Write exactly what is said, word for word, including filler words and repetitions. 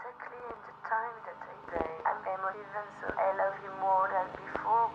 exactly in the time that I die. I'm emotive and so I love you more than before.